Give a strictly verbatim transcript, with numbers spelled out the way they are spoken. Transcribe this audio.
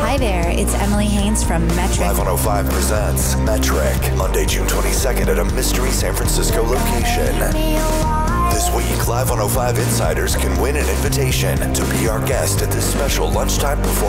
Hi there, it's Emily Haynes from Metric. Live one oh five presents Metric, Monday, June twenty-second at a mystery San Francisco location. This week, Live one oh five insiders can win an invitation to be our guest at this special lunchtime performance.